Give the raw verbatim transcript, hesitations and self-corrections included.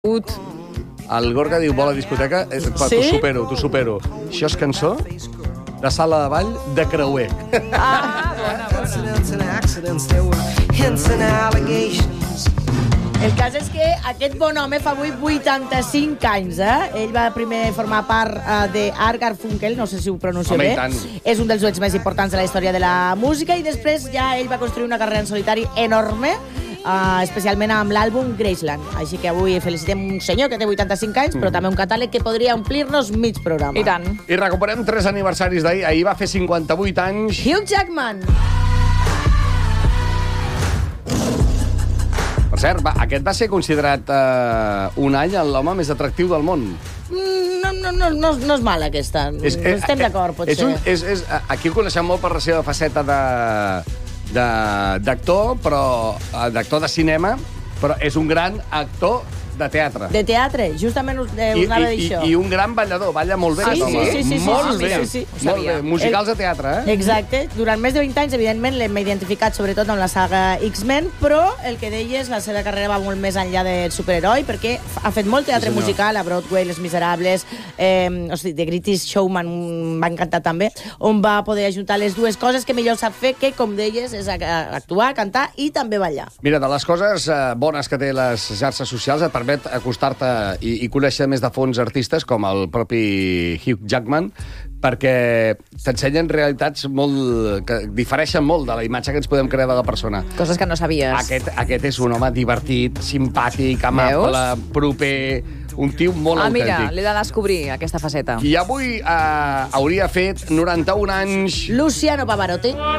Ut. El Gorka diu, vol a discoteca? Eh, però Sí? T'ho supero, t'ho supero. Això és cançó de sala de ball de creuer. Ah, bona, bona. Accidents and accidents, there were hints and allegations. El cas és que aquest bon home fa avui vuitanta-cinc anys, eh? Ell va primer formar part uh, de Art Garfunkel, no sé si ho pronuncio Home, i bé. tant. És un dels duets més importants de la història de la música i després ja ell va construir una carrera en solitari enorme, uh, especialment amb l'àlbum Graceland. Així que avui felicitem un senyor que té vuitanta-cinc anys, però també un catàleg que podria omplir-nos mig programa. I tant. I recuperem tres aniversaris d'ahir. Ahir va fer cinquanta-vuit anys. Hugh Jackman. Per cert, va, aquest va ser considerat eh, un any l'home més atractiu del món. Mm, No, no, no, no, no és mala aquesta. És, no estem eh, d'acord, potser. És un, és, és, aquí el coneixem molt per la seva faceta de de- d'actor, però eh, d'actor de cinema, però és un gran actor de teatre. De teatre, justament us, eh, us I, anava a dir i, això. i, I un gran ballador, balla molt bé. Sí, aquest sí, home. sí, sí, sí, molt sí, bé, sí, sí, sí. molt bé. Sabia. Musicals de teatre, eh? Exacte. Durant més de vint anys, evidentment, l'hem identificat sobretot amb la saga X-Men, però el que deies, la seva carrera va molt més enllà del superheroi, perquè ha fet molt teatre Sí, senyor. musical a Broadway, Les Miserables, eh, o sigui, The Greatest Showman m'ha encantat també, on va poder ajuntar les dues coses que millor sap fer, que, com deies, és a- actuar, cantar i també ballar. Mira, de les coses eh, bones que té les xarxes socials et permet acostar-te i, i conèixer més de fons artistes com el propi Hugh Jackman, perquè t'ensenyen realitats molt, que difereixen molt de la imatge que ens podem crear de la persona. Coses que no sabies. Aquest, aquest és un home divertit, simpàtic, amable, proper, un tio molt Ah, mira, autèntic. l'he de descobrir, aquesta faceta. I avui eh, hauria fet noranta-un anys... Luciano Pavarotti.